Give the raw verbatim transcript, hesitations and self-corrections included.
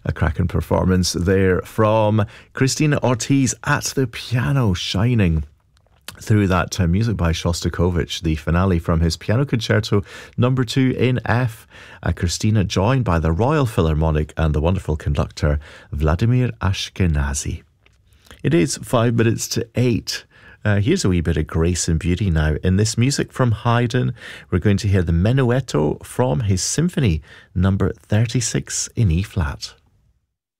A cracking performance there from Christina Ortiz at the piano, shining through that uh, music by Shostakovich, the finale from his Piano Concerto number two in F. Uh, Christina joined by the Royal Philharmonic and the wonderful conductor Vladimir Ashkenazy. It is five minutes to eight. Uh, here's a wee bit of grace and beauty now. In this music from Haydn, we're going to hear the Menuetto from his Symphony number thirty-six in E flat.